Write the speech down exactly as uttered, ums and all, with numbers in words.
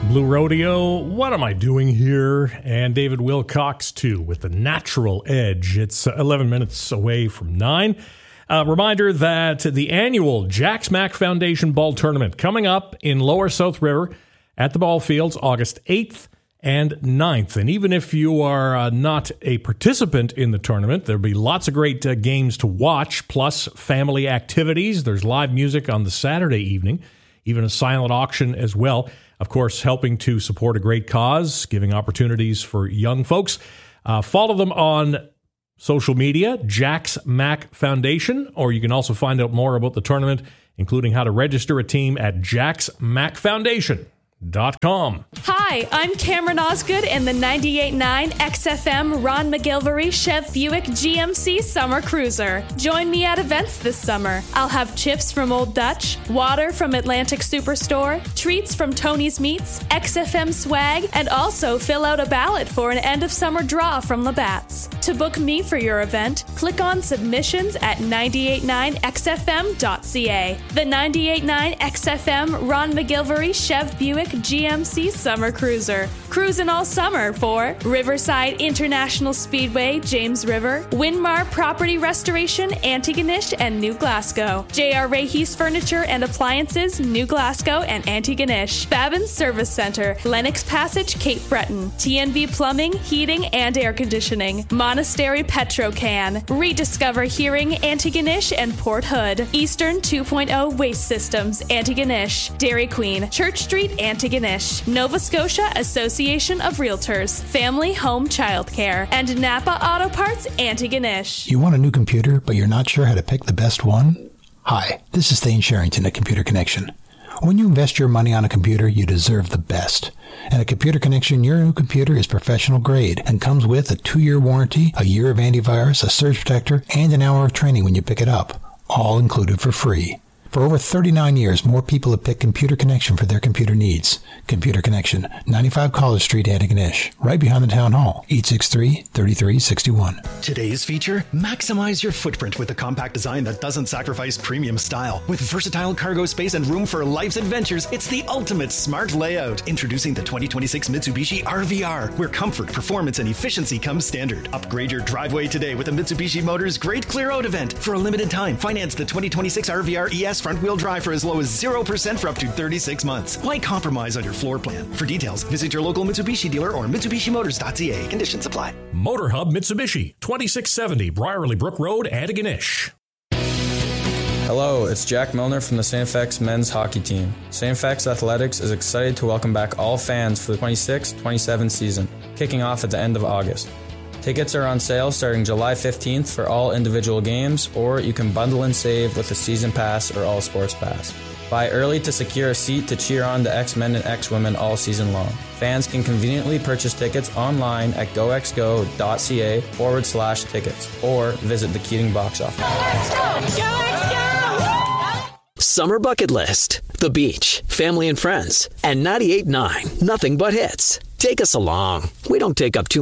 Blue Rodeo, What Am I Doing Here? And David Wilcox, too, with The Natural Edge. It's eleven minutes away from nine. Uh, reminder that the annual Jacks Mack Foundation Ball Tournament coming up in Lower South River at the ball fields August eighth and ninth. And even if you are uh, not a participant in the tournament, there'll be lots of great uh, games to watch, plus family activities. There's live music on the Saturday evening, even a silent auction as well. Of course, helping to support a great cause, giving opportunities for young folks. Uh, follow them on social media, Jacks Mack Foundation, or you can also find out more about the tournament, including how to register a team at jacks mack foundation dot com. Hi, I'm Cameron Osgood in the ninety-eight point nine X F M Ron McGilvery Chev Buick G M C Summer Cruiser. Join me at events this summer. I'll have chips from Old Dutch, water from Atlantic Superstore, treats from Tony's Meats, X F M swag, and also fill out a ballot for an end of summer draw from Labatt's. To book me for your event, click on submissions at ninety-eight point nine X F M dot C A. The ninety-eight point nine X F M Ron McGilvery Chev Buick G M C Summer Cruiser. Cruising all summer for Riverside International Speedway, James River, Winmar Property Restoration, Antigonish and New Glasgow, J R Rahey's Furniture and Appliances, New Glasgow and Antigonish, Babin's Service Center, Lennox Passage, Cape Breton, T N B Plumbing, Heating and Air Conditioning, Monastery Petrocan, Rediscover Hearing, Antigonish and Port Hood, Eastern two point oh Waste Systems, Antigonish, Dairy Queen, Church Street, Antigonish, Nova Scotia Association of Realtors, Family Home Childcare, and Napa Auto Parts, Antigonish. You want a new computer, but you're not sure how to pick the best one? Hi, this is Thane Sherrington at Computer Connection. When you invest your money on a computer, you deserve the best. And at Computer Connection, your new computer is professional grade and comes with a two-year warranty, a year of antivirus, a surge protector, and an hour of training when you pick it up, all included for free. For over thirty-nine years, more people have picked Computer Connection for their computer needs. Computer Connection, ninety-five College Street, Antigonish, right behind the Town Hall, eight six three, three three six one. Today's feature, maximize your footprint with a compact design that doesn't sacrifice premium style. With versatile cargo space and room for life's adventures, it's the ultimate smart layout. Introducing the twenty twenty-six Mitsubishi R V R, where comfort, performance, and efficiency come standard. Upgrade your driveway today with a Mitsubishi Motors Great Clear Out event. For a limited time, finance the twenty twenty-six R V R E S front-wheel drive for as low as zero percent for up to thirty-six months. Why compromise on your floor plan? For details, visit your local Mitsubishi dealer or Mitsubishi Motors dot C A. Conditions apply. Motor Hub Mitsubishi, twenty-six seventy Briarley Brook Road, Antigonish. Hello, it's Jack Milner from the Saint F X men's hockey team. Saint F X Athletics is excited to welcome back all fans for the twenty-six twenty-seven season, kicking off at the end of August. Tickets are on sale starting July fifteenth for all individual games, or you can bundle and save with a season pass or all sports pass. Buy early to secure a seat to cheer on the X-Men and X-Women all season long. Fans can conveniently purchase tickets online at goxgo.ca forward slash tickets or visit the Keating box office. Go, X Go! Summer bucket list, the beach, family and friends, and ninety-eight point nine, nothing but hits. Take us along. We don't take up too